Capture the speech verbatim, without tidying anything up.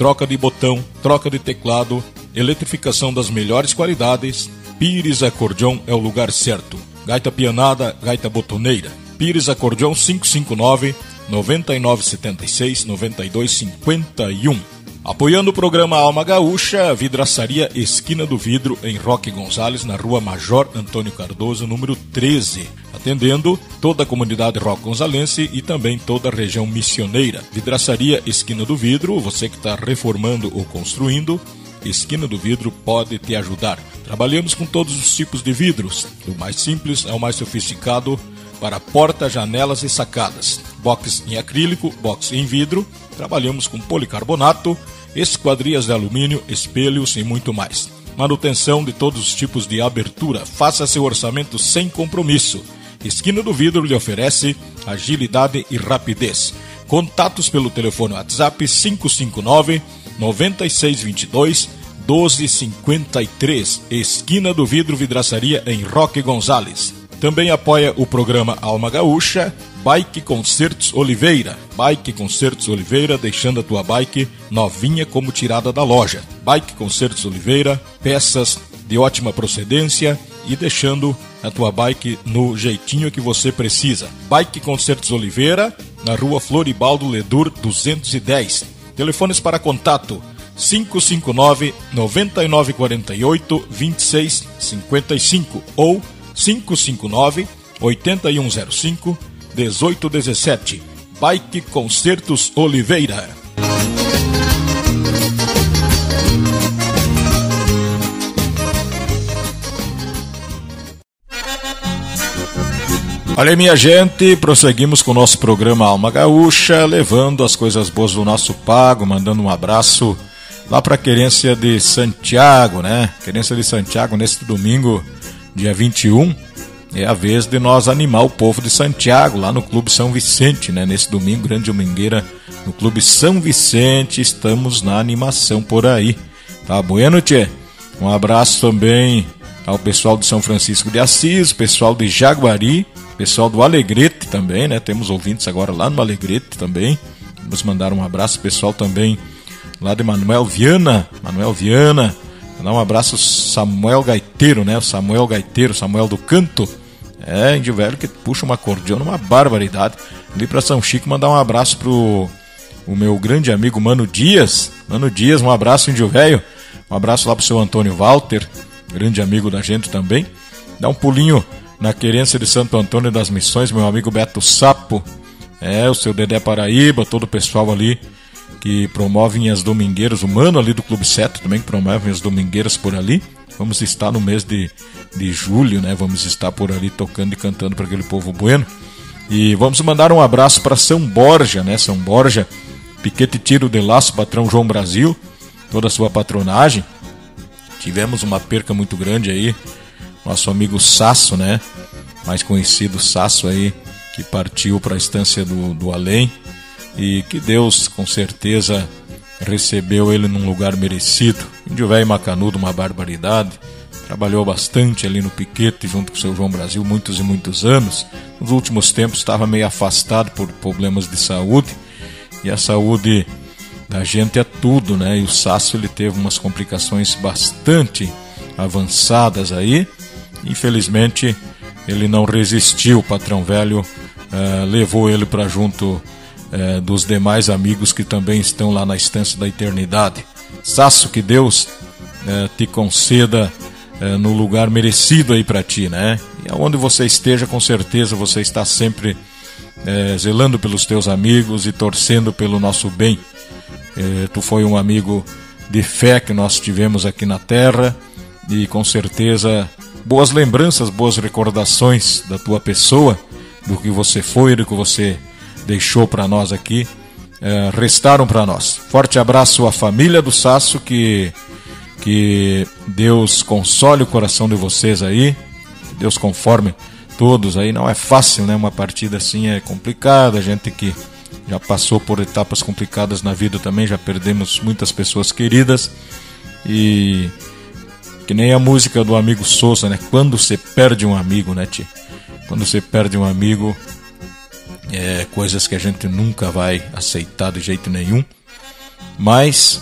troca de botão, troca de teclado, eletrificação das melhores qualidades, Pires Acordeon é o lugar certo. Gaita pianada, gaita botoneira. Pires Acordeon cinco cinco nove, nove nove sete seis, nove dois cinco um. Apoiando o programa Alma Gaúcha, Vidraçaria Esquina do Vidro, em Roque Gonzalez, na rua Major Antônio Cardoso, número treze. Atendendo toda a comunidade roque gonzalense e também toda a região missioneira. Vidraçaria Esquina do Vidro, você que está reformando ou construindo, Esquina do Vidro pode te ajudar. Trabalhamos com todos os tipos de vidros, do mais simples ao mais sofisticado, para portas, janelas e sacadas. Box em acrílico, box em vidro. Trabalhamos com policarbonato, esquadrias de alumínio, espelhos e muito mais. Manutenção de todos os tipos de abertura. Faça seu orçamento sem compromisso. Esquina do Vidro lhe oferece agilidade e rapidez. Contatos pelo telefone WhatsApp cinco cinco nove, nove seis dois dois, um dois cinco três. Esquina do Vidro, Vidraçaria em Roque Gonzalez. Também apoia o programa Alma Gaúcha, Bike Concertos Oliveira. Bike Concertos Oliveira, deixando a tua bike novinha como tirada da loja. Bike Concertos Oliveira, peças de ótima procedência e deixando a tua bike no jeitinho que você precisa. Bike Concertos Oliveira, na rua Floribaldo Ledur duzentos e dez. Telefones para contato cinco cinco nove, nove nove quatro oito, dois seis cinco cinco ou cinco cinco nove, oito um zero cinco, um oito um sete. Bike Concertos Oliveira. Olha aí, minha gente, prosseguimos com o nosso programa Alma Gaúcha, levando as coisas boas do nosso pago, mandando um abraço lá para a Querência de Santiago, né? Querência de Santiago, neste domingo, dia vinte e um, é a vez de nós animar o povo de Santiago, lá no Clube São Vicente, né? Nesse domingo, grande domingueira, no Clube São Vicente, estamos na animação por aí. Tá bueno, tchê? Um abraço também ao pessoal de São Francisco de Assis, pessoal de Jaguari, pessoal do Alegrete também, né? Temos ouvintes agora lá no Alegrete também. Vamos mandar um abraço, pessoal também lá de Manuel Viana, Manuel Viana. Mandar um abraço Samuel Gaiteiro, né? O Samuel Gaiteiro, Samuel do Canto. É, índio velho que puxa uma acordeão, uma barbaridade. Ali pra São Chico, mandar um abraço pro o meu grande amigo Mano Dias. Mano Dias, um abraço, índio velho. Um abraço lá pro seu Antônio Walter, grande amigo da gente também. Dá um pulinho na Querência de Santo Antônio das Missões, meu amigo Beto Sapo. É, o seu Dedé Paraíba, todo o pessoal ali que promovem as domingueiras, o Mano ali do Clube Sete também que promovem as domingueiras por ali. Vamos estar no mês de, de julho, né? Vamos estar por ali tocando e cantando para aquele povo bueno. E vamos mandar um abraço para São Borja, né? São Borja, Piquete Tiro de Laço, patrão João Brasil, toda a sua patronagem. Tivemos uma perca muito grande aí, nosso amigo Sasso, né? Mais conhecido Sasso aí, que partiu para a estância do, do além. E que Deus, com certeza, recebeu ele num lugar merecido. Índio velho macanudo, uma barbaridade. Trabalhou bastante ali no Piquete, junto com o seu João Brasil, muitos e muitos anos. Nos últimos tempos estava meio afastado por problemas de saúde. E a saúde da gente é tudo, né? E o Sasso, ele teve umas complicações bastante avançadas aí. Infelizmente, ele não resistiu. O patrão velho uh, levou ele para junto uh, dos demais amigos que também estão lá na estância da eternidade. Sasso, que Deus uh, te conceda uh, no lugar merecido aí para ti, né? E aonde você esteja, com certeza você está sempre uh, zelando pelos teus amigos e torcendo pelo nosso bem. Uh, tu foi um amigo de fé que nós tivemos aqui na terra e com certeza boas lembranças, boas recordações da tua pessoa, do que você foi, do que você deixou para nós aqui, é, restaram para nós. Forte abraço à família do Sasso, que, que Deus console o coração de vocês aí, que Deus conforme todos aí. Não é fácil, né? Uma partida assim é complicada, a gente que já passou por etapas complicadas na vida também, já perdemos muitas pessoas queridas e que nem a música do amigo Souza, né? Quando você perde um amigo, né, tio? Quando você perde um amigo, é coisas que a gente nunca vai aceitar de jeito nenhum. Mas